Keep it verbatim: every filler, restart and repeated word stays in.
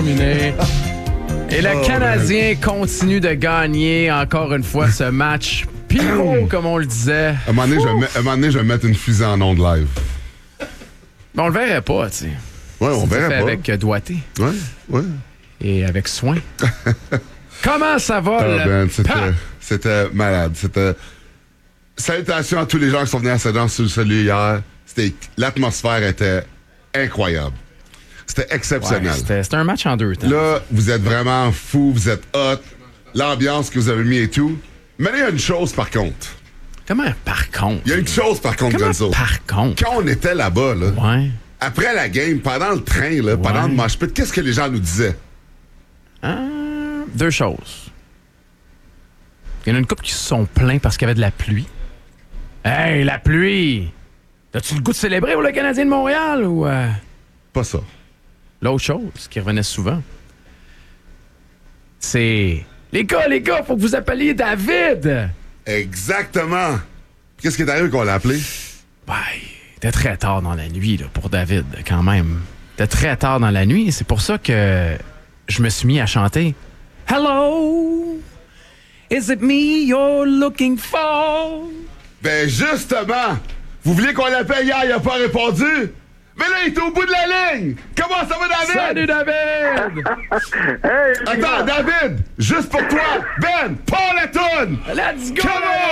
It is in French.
terminé. Et le Oh, Canadien man. continue de gagner encore une fois ce match. Piro, comme on le disait. À un moment donné, je vais, me- à un moment donné, je vais mettre une fusée en ondes live. Mais on le verrait pas, tu sais. Ouais, on C'était verrait fait pas. avec euh, doigté Ouais, ouais. et avec soin. Comment ça va, Ah, le ben, c'était, pa- c'était malade. C'était... Salutations à tous les gens qui sont venus à cette danse sur le salut hier. C'était... L'atmosphère était incroyable. C'était exceptionnel. Ouais, c'était, c'était un match en deux temps. Là, vous êtes vraiment fous, vous êtes hot. L'ambiance que vous avez mis et tout. Mais là, il y a une chose par contre. Comment par contre? Il y a une chose par contre, Comment Gonzo. par contre? Quand on était là-bas, là, Ouais. après la game, pendant le train, là, pendant Ouais. le mosh pit, qu'est-ce que les gens nous disaient? Euh, deux choses. Il y en a une couple qui se sont plaints parce qu'il y avait de la pluie. Hey, la pluie! As-tu le goût de célébrer pour le Canadien de Montréal ou... euh, Pas ça. L'autre chose qui revenait souvent, c'est... Les gars, les gars, faut que vous appeliez David! Exactement. Qu'est-ce qui est arrivé qu'on l'a appelé? Ben, c'était très tard dans la nuit, là, pour David, quand même. C'était très tard dans la nuit, et c'est pour ça que je me suis mis à chanter « Hello, is it me you're looking for? » Ben justement, vous vouliez qu'on l'appelle hier, il a pas répondu. Mais là, il est au bout de la ligne. Comment ça va, David? Salut, David! Hey, Attends, David, juste pour toi, Ben, pas la toune. Let's go! Come on!